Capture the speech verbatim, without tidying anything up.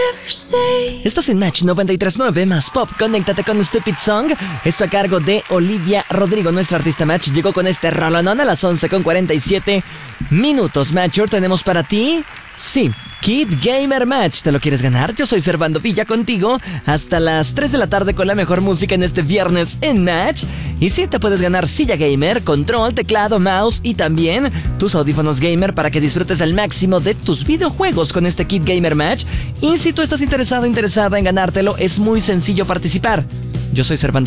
Estás en Match noventa y tres punto nueve más Pop. Conéctate con Stupid Song. Esto a cargo de Olivia Rodrigo. Nuestra artista Match llegó con este rolonón a las once con cuarenta y siete minutos. Matcher, tenemos para ti... Sí, Kid Gamer Match. ¿Te lo quieres ganar? Yo soy Servando Villa contigo hasta las tres de la tarde con la mejor música en este viernes en Match. Y sí, te puedes ganar silla gamer, control, teclado, mouse y también tus audífonos gamer para que disfrutes al máximo de tus videojuegos con este Kid Gamer Match. Y si tú estás interesado o interesada en ganártelo, es muy sencillo participar. Yo soy Servando